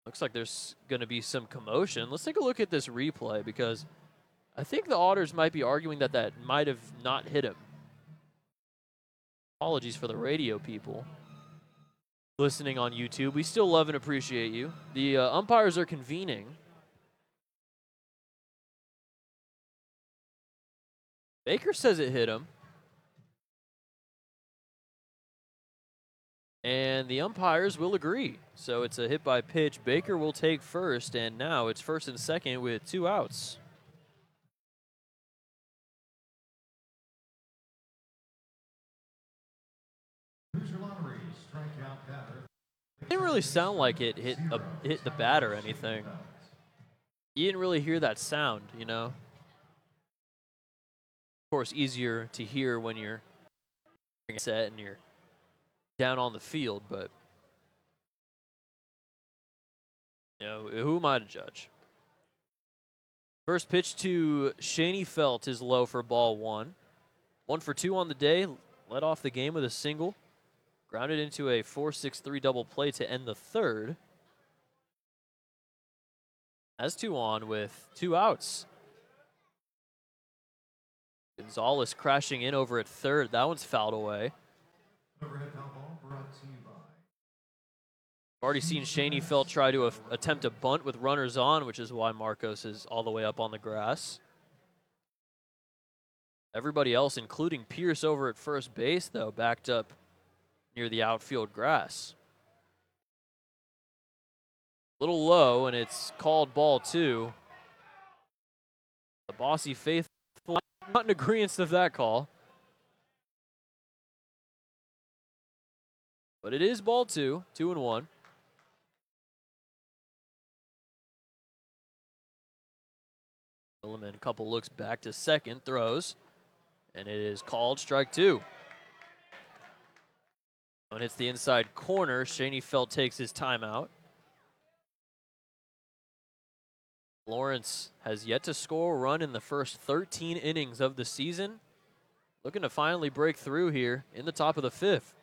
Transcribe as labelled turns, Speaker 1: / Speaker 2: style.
Speaker 1: Looks like there's going to be some commotion. Let's take a look at this replay because I think the Otters might be arguing that that might have not hit him. Apologies for the radio people listening on YouTube. We still love and appreciate you. The umpires are convening. Baker says it hit him. And the umpires will agree. So it's a hit by pitch. Baker will take first, and now it's first and second with 2 outs. It didn't really sound like it hit the bat or anything. You didn't really hear that sound, you know. Of course, easier to hear when you're set and you're down on the field, but you know, who am I to judge? First pitch to Shaney Felt is low for ball 1. 1 for 2 on the day. Led off the game with a single. Grounded into a 4-6-3 double play to end the third. Has 2 on with 2 outs. Gonzalez crashing in over at third. That one's fouled away. Already seen Shaney Felt try to attempt a bunt with runners on, which is why Marcos is all the way up on the grass. Everybody else, including Pierce over at first base, though, backed up near the outfield grass. A little low, and it's called ball 2. The Bossy faithful not in agreement of that call. But it is ball 2, 2-1. Milliman, a couple looks back to second, throws, and it is called strike 2. When it's the inside corner, Shaney Felt takes his timeout. Lawrence has yet to score a run in the first 13 innings of the season. Looking to finally break through here in the top of the 5th.